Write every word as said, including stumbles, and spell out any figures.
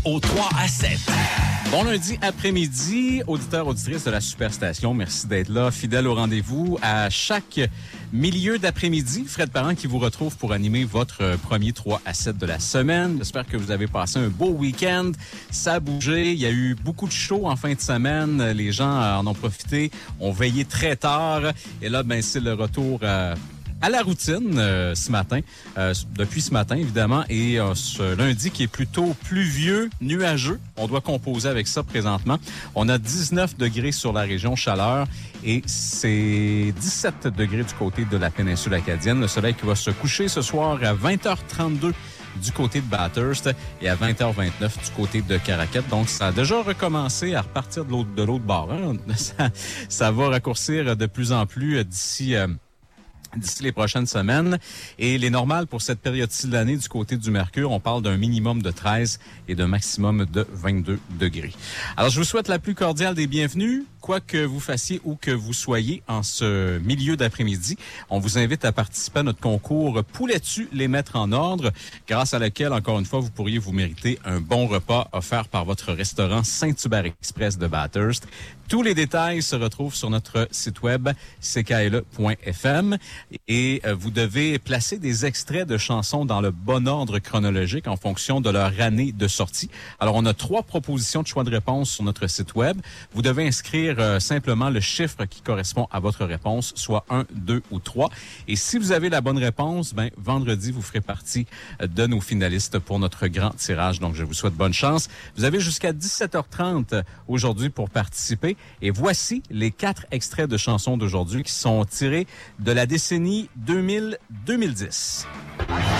au trois à sept. Bon lundi après-midi, auditeurs, auditrices de la Superstation, merci d'être là, fidèles au rendez-vous. À chaque milieu d'après-midi, Fred Parent qui vous retrouve pour animer votre premier trois à sept de la semaine. J'espère que vous avez passé un beau week-end. Ça a bougé, il y a eu beaucoup de shows en fin de semaine. Les gens en ont profité, ont veillé très tard. Et là, ben c'est le retour à... à la routine euh, ce matin, euh, depuis ce matin évidemment, et euh, ce lundi qui est plutôt pluvieux, nuageux. On doit composer avec ça présentement. On a dix-neuf degrés sur la région chaleur et c'est dix-sept degrés du côté de la péninsule acadienne. Le soleil qui va se coucher ce soir à vingt heures trente-deux du côté de Bathurst et à vingt heures vingt-neuf du côté de Caraquette. Donc, ça a déjà recommencé à repartir de l'autre, de l'autre bord. Hein? Ça, ça va raccourcir de plus en plus d'ici... Euh, d'ici les prochaines semaines. Et les normales pour cette période-ci de l'année du côté du Mercure, on parle d'un minimum de treize et d'un maximum de vingt-deux degrés. Alors, je vous souhaite la plus cordiale des bienvenues. Quoi que vous fassiez ou que vous soyez en ce milieu d'après-midi, on vous invite à participer à notre concours « Poulais-tu les mettre en ordre ?» grâce à laquelle, encore une fois, vous pourriez vous mériter un bon repas offert par votre restaurant Saint-Hubert Express de Bathurst. Tous les détails se retrouvent sur notre site web c k l e point f m et vous devez placer des extraits de chansons dans le bon ordre chronologique en fonction de leur année de sortie. Alors, on a trois propositions de choix de réponse sur notre site web. Vous devez inscrire euh, simplement le chiffre qui correspond à votre réponse, soit un, deux ou trois. Et si vous avez la bonne réponse, ben vendredi, vous ferez partie de nos finalistes pour notre grand tirage. Donc, je vous souhaite bonne chance. Vous avez jusqu'à dix-sept heures trente aujourd'hui pour participer. Et voici les quatre extraits de chansons d'aujourd'hui qui sont tirés de la décennie deux mille à deux mille dix.